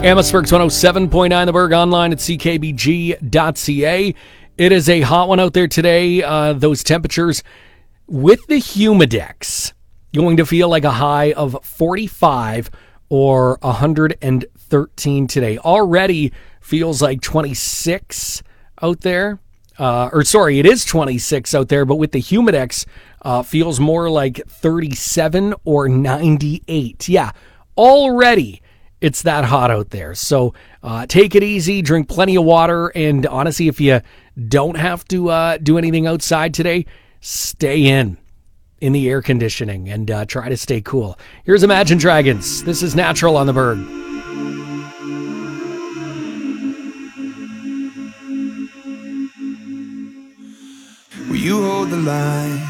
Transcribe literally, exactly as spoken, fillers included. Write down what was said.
Amherstburg's one oh seven point nine The Berg, online at c k b g dot c a. It is a hot one out there today. Uh, those temperatures with the Humidex going to feel like a high of forty-five or one hundred thirteen today. Already feels like twenty-six out there. Uh, or sorry, it is twenty-six out there, but with the Humidex, uh, feels more like thirty-seven or ninety-eight. Yeah, already it's that hot out there. So uh, take it easy, drink plenty of water, and honestly, if you don't have to uh, do anything outside today, stay in, in the air conditioning, and uh, try to stay cool. Here's Imagine Dragons. This is Natural on the Berg. Will you hold the line